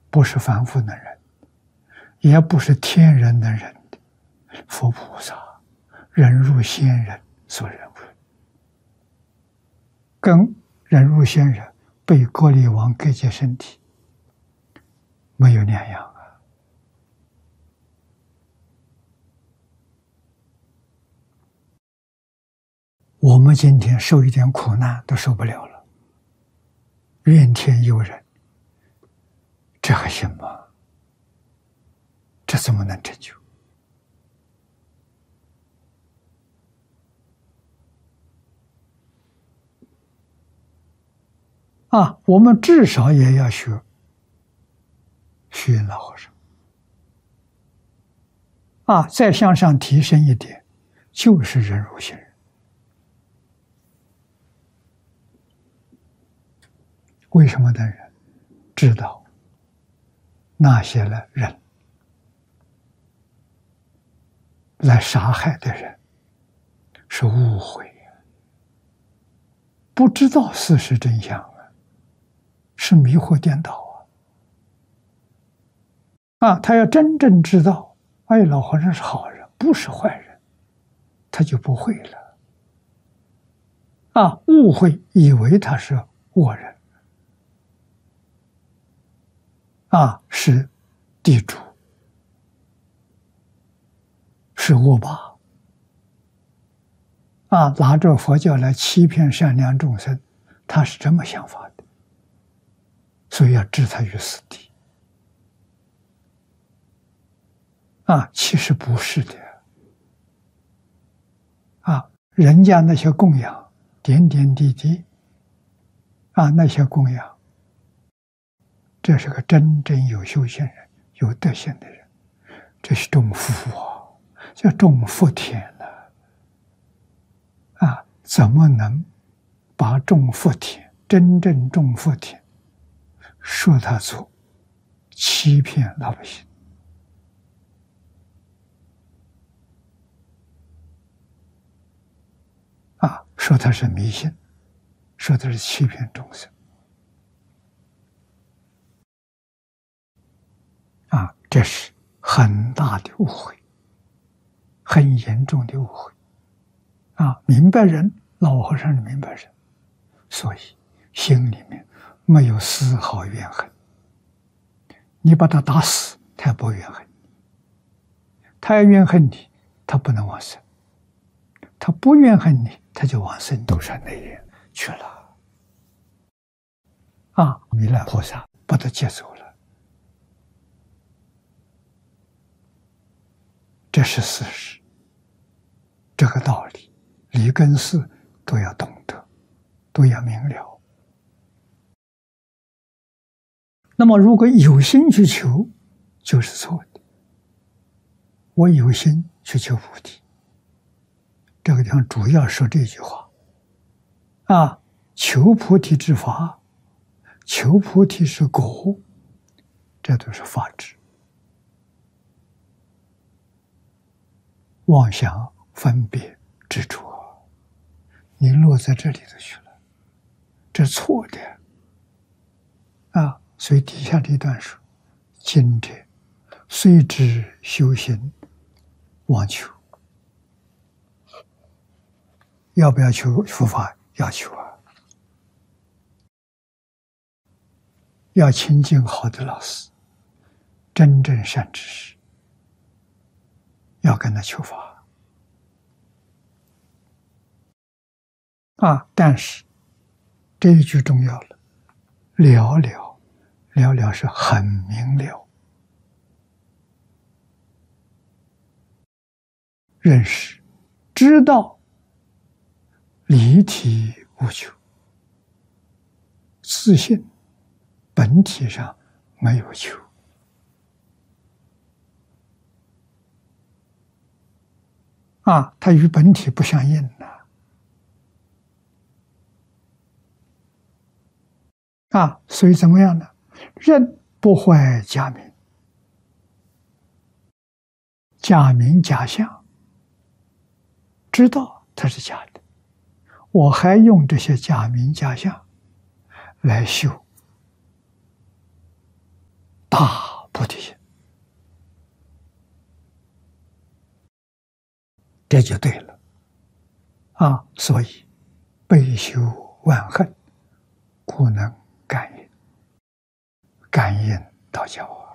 不是凡夫能忍，也不是天人能忍的。佛菩萨忍辱仙人所忍无，跟忍辱仙人被割离王割截身体没有两样啊！我们今天受一点苦难都受不了了，怨天尤人，这还行吗？这怎么能成就？我们至少也要学虚云老和尚再向上提升一点，就是忍辱行人。为什么能忍？知道那些人来杀害的人是误会不知道事实真相是迷惑颠倒他要真正知道，老和尚是好人，不是坏人，他就不会了误会，以为他是恶人是地主，是恶霸拿着佛教来欺骗善良众生，他是这么想法的，所以要置他于死地其实不是的人家那些供养点点滴滴那些供养，这是个真正有修行人、有德行的人，这是种福叫种福田了怎么能把种福田真正种福田说他做欺骗老百姓说他是迷信，说他是欺骗众生这是很大的误会，很严重的误会明白人，老和尚是明白人，所以心里面没有丝毫怨恨。你把他打死，他也不怨恨你；他要怨恨你，他不能往生；他不怨恨你，他就往生斗山内院去了弥勒菩萨把他接走了，这是事实。这个道理理跟事都要懂得，都要明了。那么如果有心去求，就是错的。我有心去求菩提，这个地方主要说这句话求菩提之法，求菩提是果，这都是法执。妄想分别执着，你落在这里头去了，这错的所以底下这一段说：今者虽知修行妄求，要不要求佛法？要求要亲近好的老师，真正善知识，要跟他求法但是这一句重要了，了了了了是很明了，认识知道离体无求，自信本体上没有求它与本体不相应所以怎么样呢？人不坏假名，假名假相，知道它是假的，我还用这些假名假相来修大菩提心，这就对了啊！所以悲修万恨，故能感应，感应道交啊。